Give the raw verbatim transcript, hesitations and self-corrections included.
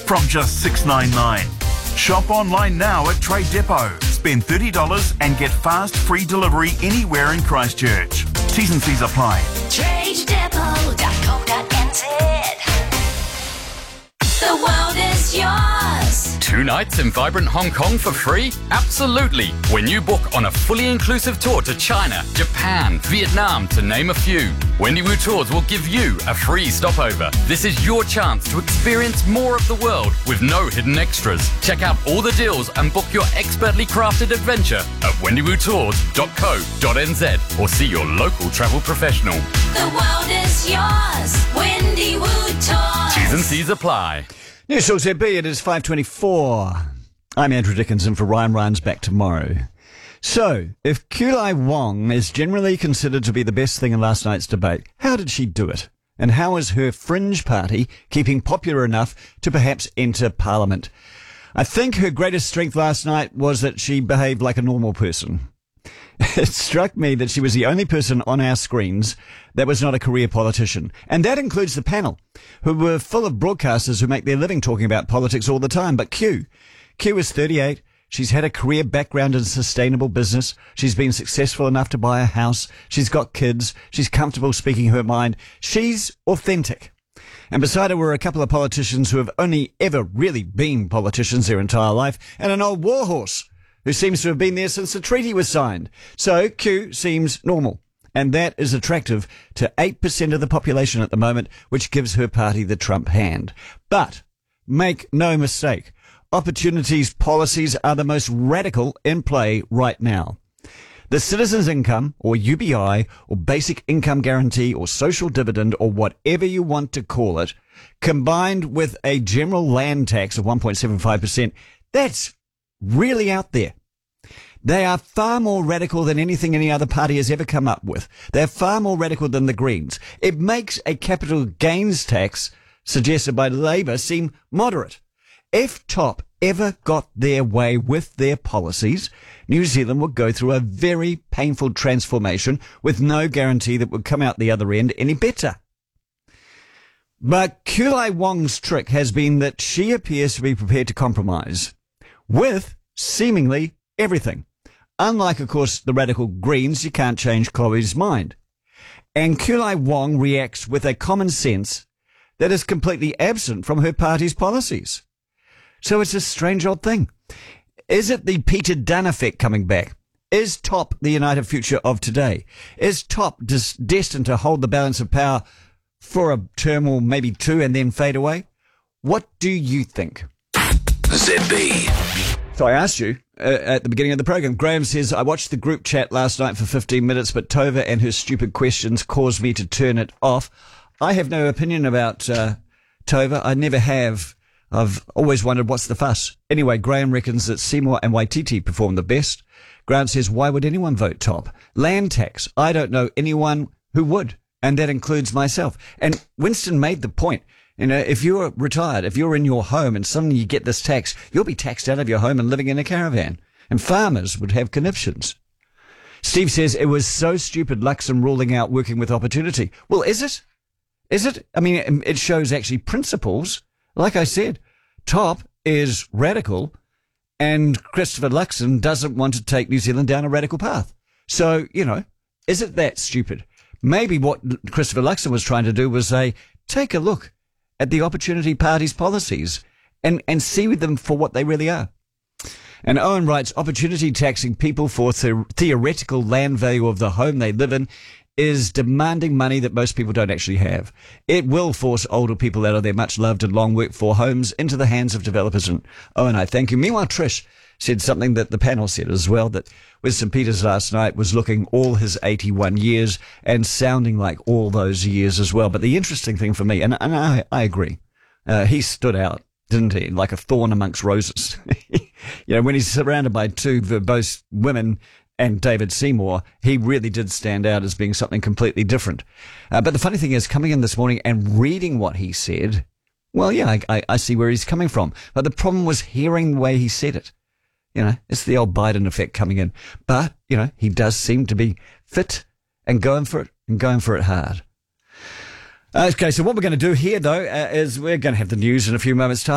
from just six dollars ninety-nine. Shop online now at Trade Depot. Spend thirty dollars and get fast free delivery anywhere in Christchurch. T's and C's apply. trade depot dot co dot n z. The world is yours. Two nights in vibrant Hong Kong for free? Absolutely. When you book on a fully inclusive tour to China, Japan, Vietnam, to name a few, Wendywu Tours will give you a free stopover. This is your chance to experience more of the world with no hidden extras. Check out all the deals and book your expertly crafted adventure at wendywu tours dot co dot n z or see your local travel professional. The world is yours. Wendywu Tours. T's and C's apply. News Talk Z B, it is five twenty-four. I'm Andrew Dickinson for Ryan Ryan's back tomorrow. So, if Kulai Wong is generally considered to be the best thing in last night's debate, how did she do it? And how is her fringe party keeping popular enough to perhaps enter Parliament? I think her greatest strength last night was that she behaved like a normal person. It struck me that she was the only person on our screens that was not a career politician. And that includes the panel, who were full of broadcasters who make their living talking about politics all the time. But Q, Q is thirty-eight. She's had a career background in sustainable business. She's been successful enough to buy a house. She's got kids. She's comfortable speaking her mind. She's authentic. And beside her were a couple of politicians who have only ever really been politicians their entire life, and an old warhorse who seems to have been there since the treaty was signed. So Q seems normal. And that is attractive to eight percent of the population at the moment, which gives her party the Trump hand. But make no mistake, Opportunity's policies are the most radical in play right now. The Citizens Income, or U B I, or Basic Income Guarantee, or Social Dividend, or whatever you want to call it, combined with a general land tax of one point seven five percent, that's really out there. They are far more radical than anything any other party has ever come up with. They're far more radical than the Greens. It makes a capital gains tax suggested by Labour seem moderate. If Top ever got their way with their policies, New Zealand would go through a very painful transformation with no guarantee that would come out the other end any better. But Kulai Wong's trick has been that she appears to be prepared to compromise with seemingly everything. Unlike, of course, the radical Greens, you can't change Chloe's mind. And Kulai Wong reacts with a common sense that is completely absent from her party's policies. So it's a strange old thing. Is it the Peter Dunn effect coming back? Is Top the united future of today? Is Top des- destined to hold the balance of power for a term or maybe two and then fade away? What do you think? Z B. So I asked you uh, at the beginning of the program. Graham says, I watched the group chat last night for fifteen minutes, but Tova and her stupid questions caused me to turn it off. I have no opinion about uh, Tova. I never have. I've always wondered what's the fuss. Anyway, Graham reckons that Seymour and Waititi performed the best. Grant says, why would anyone vote Top? Land tax. I don't know anyone who would, and that includes myself. And Winston made the point. You know, if you're retired, if you're in your home and suddenly you get this tax, you'll be taxed out of your home and living in a caravan. And farmers would have conniptions. Steve says it was so stupid Luxon ruling out working with Opportunity. Well, is it? Is it? I mean, it shows actually principles. Like I said, Top is radical and Christopher Luxon doesn't want to take New Zealand down a radical path. So, you know, is it that stupid? Maybe what Christopher Luxon was trying to do was say, take a look at the Opportunity Party's policies and, and see them for what they really are. And Owen writes, Opportunity taxing people for the theoretical land value of the home they live in is demanding money that most people don't actually have. It will force older people out of their much loved and long worked for homes into the hands of developers. And Owen, I thank you. Meanwhile, Trish said something that the panel said as well, that Winston Peters last night was looking all his eighty-one years and sounding like all those years as well. But the interesting thing for me, and, and I, I agree, uh, he stood out, didn't he? Like a thorn amongst roses. You know, when he's surrounded by two verbose women and David Seymour, he really did stand out as being something completely different. Uh, but the funny thing is, coming in this morning and reading what he said, well, yeah, I, I, I see where he's coming from. But the problem was hearing the way he said it. You know, it's the old Biden effect coming in. But, you know, he does seem to be fit and going for it and going for it hard. Okay, so what we're going to do here, though, uh, is we're going to have the news in a few moments' time.